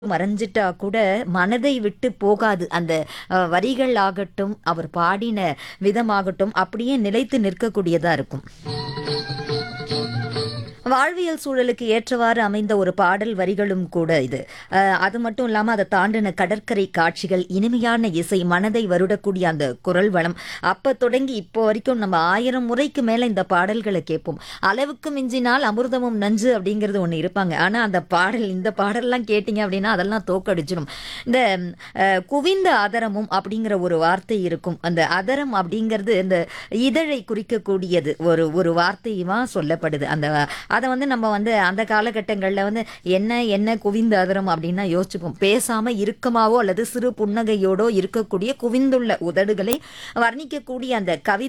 மறைஞ்சிட்டா கூட மனதை விட்டு போகாது. அந்த வரிகள் ஆகட்டும், அவர் பாடின விதமாகட்டும், அப்படியே நிலைத்து நிற்கக்கூடியதா இருக்கும். வாழ்வியல் சூழலுக்கு ஏற்றவாறு அமைந்த ஒரு பாடல் வரிகளும் கூட இது. அது மட்டும் இல்லாம அதை தாண்டின கடற்கரை காட்சிகள், இனிமையான இசை, மனதை வருடக்கூடிய அந்த குரல் வளம். அப்ப தொடங்கி இப்போ வரைக்கும் நம்ம 1000 முறைக்கு மேல இந்த பாடல்களை கேட்போம். அளவுக்கு மிஞ்சினால் அமிர்தமும் நஞ்சு அப்படிங்கிறது ஒண்ணு இருப்பாங்க. ஆனா அந்த பாடல், இந்த பாடல்லாம் கேட்டீங்க அப்படின்னா அதெல்லாம் தோக்கடிச்சிடும். இந்த குவிந்த அதரமும் அப்படிங்கிற ஒரு வார்த்தை இருக்கும். அந்த அதரம் அப்படிங்கிறது இந்த இதழை குறிக்கக்கூடியது ஒரு ஒரு வார்த்தையுமா சொல்லப்படுது. அதை நம்ம அந்த காலகட்டங்களில் என்ன குவிந்த அதரம் அப்படின்னா யோசிச்சுப்போம். பேசாம இறுக்கமாவோ அல்லது சிறு புன்னகையோடோ இருக்கக்கூடிய குவிந்துள்ள உதடுகளை வர்ணிக்கக்கூடிய அந்த கவிதை